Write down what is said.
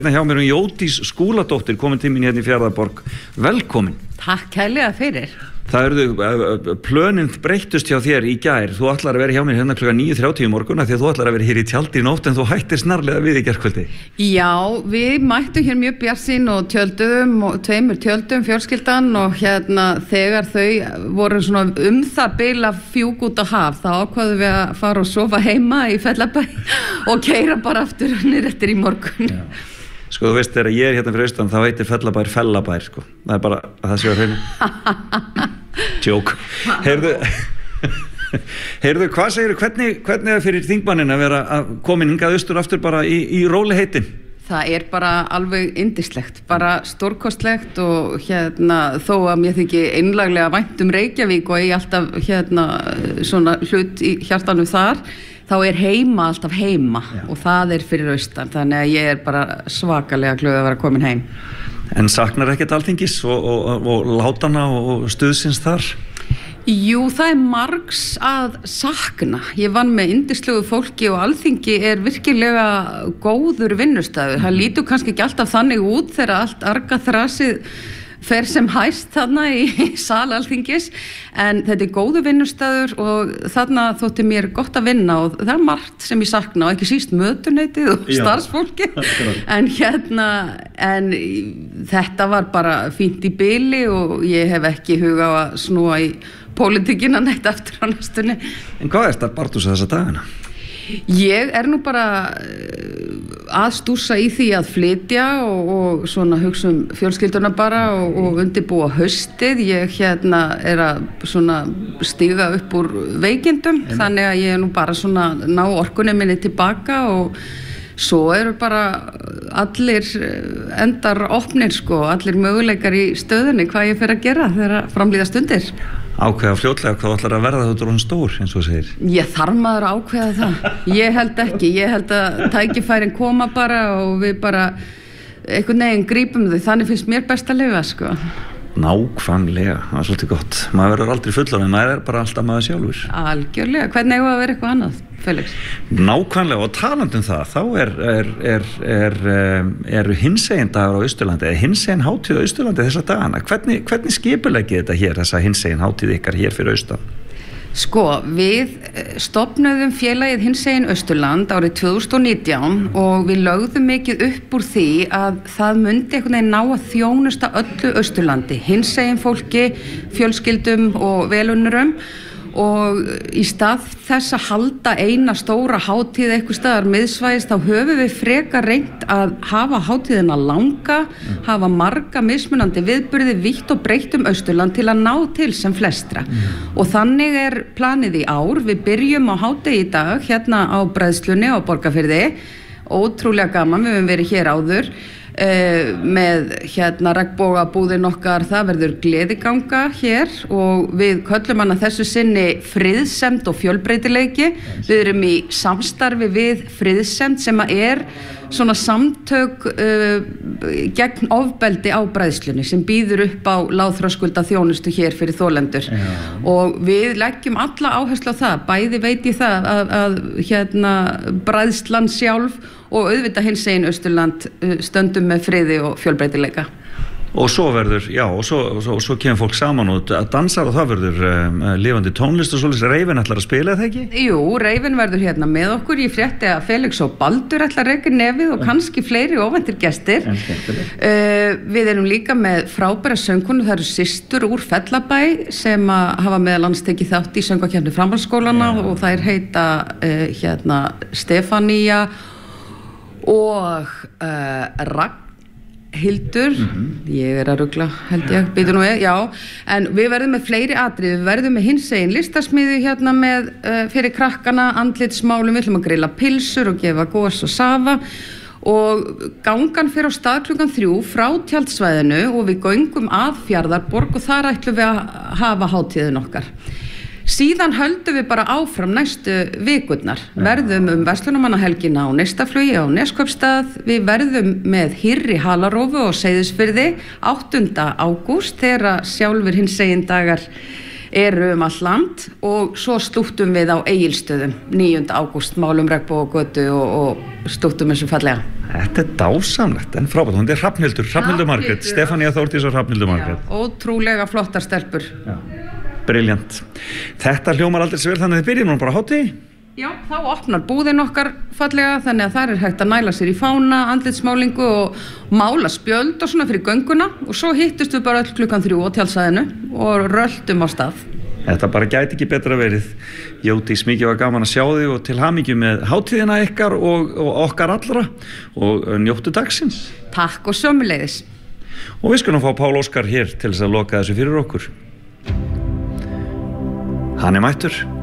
Hjá mér Jódís Skúladóttir komin til mín hérna í Fjarðarborg. Velkomin. Takk kærlega fyrir. Það plönin breyttust hjá þér í gær. Þú ætlar að vera hjá mér hérna klukkan 9:30 í morgun því að þú ætlar að vera hér í tjaldi í nótt en þú hættir snarlega við í gærkvöldi. Já, við mættum hér mjög bjartsýn og tjöldum og tveimur tjöldum fjölskyldan og þegar þau voru svona það bil að fjúk út á haf þá ákváðum við að fara og sofa heima í Fellabæ og keyra bara aftur niður eftir í morgun. Já. Sko, þú veist, þegar ég hérna fyrir austan, þá heitir Fellabær Fellabær, sko. Það bara að það sé á hreinu. Joke. Heyrðu, hvað segirðu, hvernig er fyrir þingmanninn að vera komin hingað austur aftur bara í róli heitin? Það bara alveg yndislegt, bara stórkostlegt og þó að mér þykir einlaglega vænt Reykjavík og ég alltaf svona hlut í hjartanum þar, þá heima alltaf heima. Já. Og það fyrir austan, þannig að ég bara svakalega glöð að vera komin heim. En saknar ekkert Alþingis og látana og stuðsins þar? Jú, það margs að sakna. Ég vann með yndislegu fólki og Alþingi virkilega góður vinnustæður. Það lítur kannski ekki alltaf þannig út þegar allt argaþrasið fer sem hæst þarna í sal Alþingis, en þetta góður vinnustæður og þarna þótti mér gott að vinna og það margt sem ég sakna og ekki síst mötuneytið og starfsfólki. En þetta var bara fínt í bili og ég hef ekki hug á að snúa í pólitíkina neitt eftir á næstunni. En hvað það barðusa þessa dagana? Ég nú bara að stússa í því að flytja og svona hugsa fjölskylduna bara og undirbúa haustið. Ég að svona stíga upp úr veikindum, þannig að ég nú bara svona ná orkunni minni tilbaka og svo bara allir endar opnir, sko, allir möguleikar í stöðunni hvað ég fer að gera þegar framlíða stundir. Ákveða fljótlega hvað ætlar að verða þú orðin stór, eins og segir? Ég þarf maður að ákveða það. Ég held ekki. Ég held að tækifærin koma bara og við bara einhvern veginn grípum þau. Þannig finnst mér best að lifa, sko. Nákvæmlega, það svolítið gott. Maður verður aldrei fullorðinn, maður bara alltaf maður sjálfur. Algjörlega. Hvernig eigum að vera eitthvað annað, Felix? Nákvæmlega, og talandi þá eru hinsegin dagar á Austurlandi eða hinsegin hátíð á Austurlandi þessa dagana. Hvernig skipuleggið þetta hér, þessa hinsegin hátíð ykkar hér fyrir austan? Sko, við stofnuðum félagið Hinsegin Austurland árið 2019 og við lögðum mikið upp úr því að það myndi einhvern veginn ná að þjónusta öllu Austurlandi, hinsegin fólki, fjölskyldum og velunnurum. Og í stað þess að halda eina stóra hátíð eitthvað staðar miðsvæðis þá höfum við frekar reynt að hafa hátíðina langa, hafa marga mismunandi viðburði vítt og breytt Austurland til að ná til sem flestra. Og þannig planið í ár. Við byrjum á hádegi í dag hérna á Bræðslunni á Borgarfirði, ótrúlega gaman, við höfum verið hér áður. Með regnbogabúðin okkar, það verður gleðiganga hér og við köllum hana þessu sinni friðsemd og fjölbreytileiki. Við erum í samstarfi við friðsemd sem svona samtök gegn ofbeldi á Bræðslunni sem býður upp á lágþröskulda þjónustu hér fyrir þolendur. Og við leggjum alla áherslu á það, bæði veit ég það að Bræðslan sjálf og auðvitað hinsegin Austurland stöndum með friði og fjölbreytileika. Og svo verður, og svo kemur fólk saman og dansar og það verður lifandi tónlist og svolítið. Reifin ætlar að spila það ekki? Jú, Reifin verður hérna með okkur. Ég frétti að Felix og Baldur ætlar að reka nefið og kannski fleiri óvæntir gestir. Við erum líka með frábæra söngkonu, það eru systur úr Fellabæ sem hafa meðal annars tekið þátt í söngvakeppni framhaldsskólanna og þær heita Stefania og Ragnhildur, ég að rugla held ég, býtu nú já, en við verðum með fleiri atriði, við verðum með hinsegin listasmiði hérna með fyrir krakkana, andlitsmálum, við ætlum að grilla pilsur og gefa gos og safa og gangan fyrir á stað klukkan 3 frá tjaldsvæðinu og við göngum að Fjarðarborg og þar ætlum við að hafa hátíðin okkar. Síðan höldum við bara áfram næstu vikurnar. Verðum verslunarmannahelgina á Neistaflugi á Neskaupstað. Við verðum með Hýrri Halarófu og Seyðisfirði 8. ágúst þegar sjálfur hinsegin dagar eru all land og svo stúttum við á Egilsstöðum 9. ágúst, málum Regnbogagötu og stúttum þessu fallega. Þetta dásamlegt, en frábært, hún Hrafnhildur Margrét, Stefánía Þórdís og Hrafnhildur Margrét. Já, ótrúlega flottar stelpur. Já, briljant. Þetta hljómar aldrei svo vel, þannig að þið byrjum nú bara hátíð. Já, þá opnar búðin okkar fallega, þannig að það hægt að næla sér í fána, andlitsmálingu og mála spjöld og svona fyrir gönguna og svo hittust við bara öll 3:00 á tjaldstæðinu og röldum á stað. Þetta bara gæti ekki betra verið. Jódís, mikið var gaman að sjá þig og til hamingju með hátíðina ykkar og okkar allra og njóttu dagsins. Takk og sömuleiðis. Og við skulum fá Pál Óskar hér til þess að loka þessu fyrir okkur. Hann mættur.